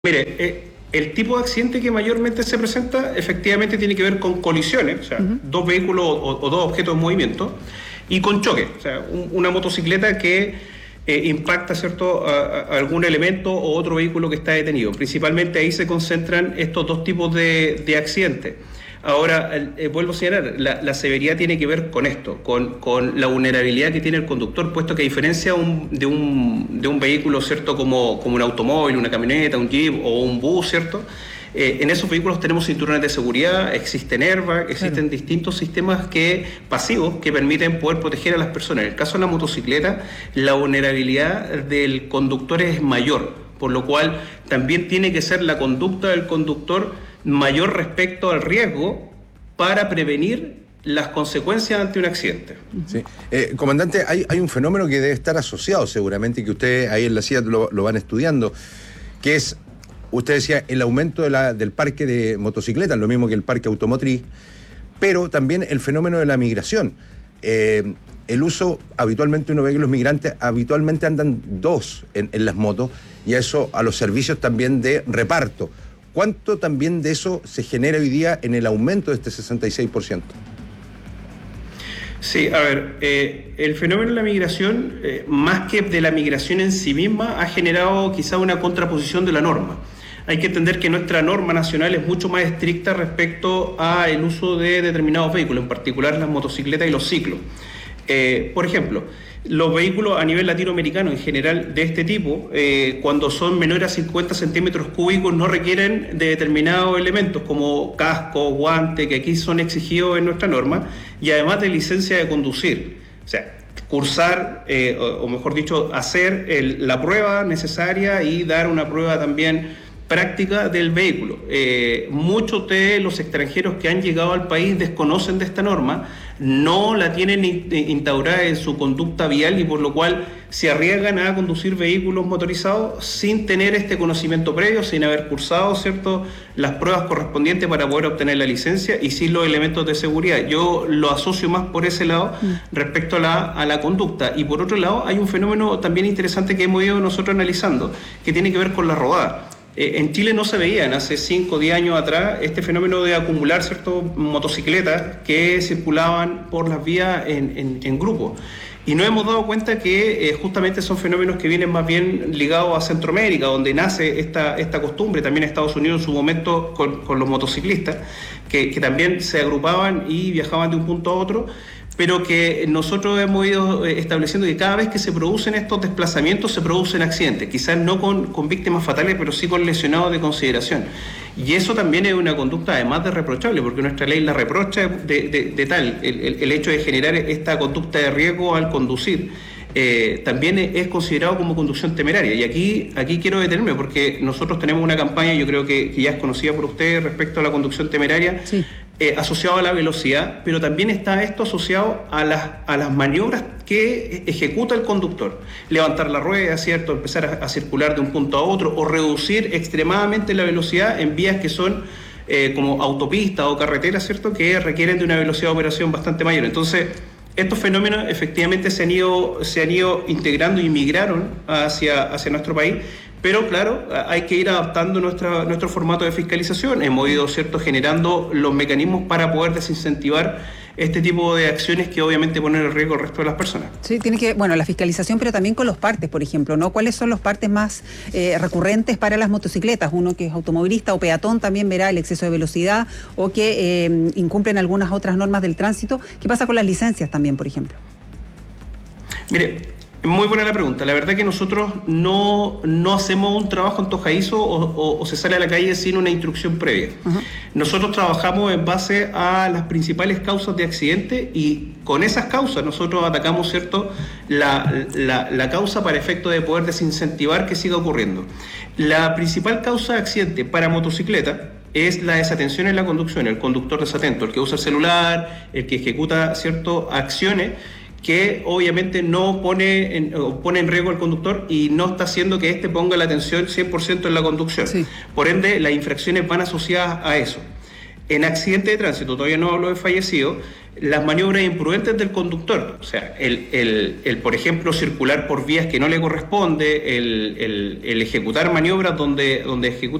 Mire, el tipo de accidente que mayormente se presenta efectivamente tiene que ver con colisiones, o sea, dos vehículos o dos objetos en movimiento, y con choque, o sea, una motocicleta que impacta, ¿cierto?, a algún elemento o otro vehículo que está detenido. Principalmente ahí se concentran estos dos tipos de accidentes. Ahora, vuelvo a señalar, la severidad tiene que ver con esto, con la vulnerabilidad que tiene el conductor, puesto que a diferencia de un vehículo, ¿cierto?, como un automóvil, una camioneta, un jeep o un bus, ¿cierto?, en esos vehículos tenemos cinturones de seguridad, existen airbags, existen distintos sistemas pasivos que permiten poder proteger a las personas. En el caso de la motocicleta, la vulnerabilidad del conductor es mayor, por lo cual también tiene que ser la conducta del conductor mayor respecto al riesgo para prevenir las consecuencias ante un accidente. Sí. Comandante, hay un fenómeno que debe estar asociado seguramente, que ustedes ahí en la CIA lo van estudiando, que es, usted decía, el aumento del parque de motocicletas, lo mismo que el parque automotriz, pero también el fenómeno de la migración. El uso, habitualmente uno ve que los migrantes habitualmente andan dos en las motos, y eso a los servicios también de reparto. ¿Cuánto también de eso se genera hoy día en el aumento de este 66%? Sí, a ver, el fenómeno de la migración, más que de la migración en sí misma, ha generado quizá una contraposición de la norma. Hay que entender que nuestra norma nacional es mucho más estricta respecto al uso de determinados vehículos, en particular las motocicletas y los ciclos. Por ejemplo, los vehículos a nivel latinoamericano en general de este tipo, cuando son menores a 50 centímetros cúbicos, no requieren de determinados elementos como casco, guante, que aquí son exigidos en nuestra norma, y además de licencia de conducir. O sea, cursar, o mejor dicho, hacer la prueba necesaria y dar una prueba también práctica del vehículo. Muchos de los extranjeros que han llegado al país desconocen de esta norma, no la tienen instaurada en su conducta vial, y por lo cual se arriesgan a conducir vehículos motorizados sin tener este conocimiento previo, sin haber cursado, ¿cierto?, las pruebas correspondientes para poder obtener la licencia y sin los elementos de seguridad. Yo lo asocio más por ese lado respecto a la conducta. Y por otro lado, hay un fenómeno también interesante que hemos ido nosotros analizando, que tiene que ver con la rodada. En Chile no se veían hace 5 o 10 años atrás este fenómeno de acumular, ¿cierto?, motocicletas que circulaban por las vías en grupo. Y nos hemos dado cuenta que justamente son fenómenos que vienen más bien ligados a Centroamérica, donde nace esta costumbre, también Estados Unidos en su momento con los motociclistas, que también se agrupaban y viajaban de un punto a otro, pero que nosotros hemos ido estableciendo que cada vez que se producen estos desplazamientos se producen accidentes, quizás no con víctimas fatales, pero sí con lesionados de consideración. Y eso también es una conducta además de reprochable, porque nuestra ley la reprocha de tal, el hecho de generar esta conducta de riesgo al conducir. También es considerado como conducción temeraria, y aquí quiero detenerme porque nosotros tenemos una campaña, yo creo que ya es conocida por ustedes, respecto a la conducción temeraria, sí, asociado a la velocidad, pero también está esto asociado a las maniobras que ejecuta el conductor. Levantar la rueda, ¿cierto?, empezar a circular de un punto a otro, o reducir extremadamente la velocidad en vías que son como autopistas o carreteras, ¿cierto?, que requieren de una velocidad de operación bastante mayor. Entonces, estos fenómenos efectivamente se han ido integrando y migraron hacia nuestro país, pero claro, hay que ir adaptando nuestro formato de fiscalización. Hemos ido, ¿cierto?, generando los mecanismos para poder desincentivar este tipo de acciones que obviamente ponen en riesgo al resto de las personas. Sí, tiene que, la fiscalización, pero también con los partes, por ejemplo, ¿no? ¿Cuáles son los partes más recurrentes para las motocicletas? Uno que es automovilista o peatón también verá el exceso de velocidad, o que incumplen algunas otras normas del tránsito. ¿Qué pasa con las licencias también, por ejemplo? Mire, muy buena la pregunta. La verdad que nosotros no hacemos un trabajo antojadizo o se sale a la calle sin una instrucción previa. Nosotros trabajamos en base a las principales causas de accidente, y con esas causas nosotros atacamos, ¿cierto?, la causa para efecto de poder desincentivar que siga ocurriendo. La principal causa de accidente para motocicleta es la desatención en la conducción, el conductor desatento, el que usa el celular, el que ejecuta, ¿cierto?, acciones que obviamente no pone en riesgo al conductor y no está haciendo que éste ponga la atención 100% en la conducción. Sí. Por ende, las infracciones van asociadas a eso. En accidente de tránsito, todavía no hablo de fallecido, las maniobras imprudentes del conductor, o sea, por ejemplo, circular por vías que no le corresponde, el ejecutar maniobras donde ejecuta